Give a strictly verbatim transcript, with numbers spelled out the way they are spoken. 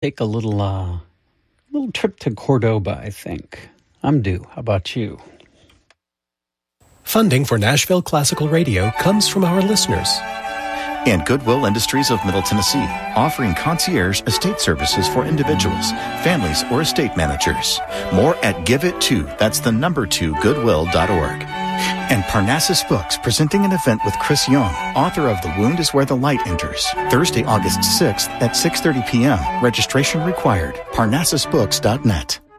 Take a little, uh, little trip to Cordoba, I think. I'm due. How about you? Funding for Nashville Classical Radio comes from our listeners. And Goodwill Industries of Middle Tennessee, offering concierge estate services for individuals, families, or estate managers. More at give it to, that's the number two, goodwill dot org. And Parnassus Books, presenting an event with Chris Young, author of The Wound is Where the Light Enters, Thursday, August sixth at six thirty p.m. Registration required. parnassus books dot net.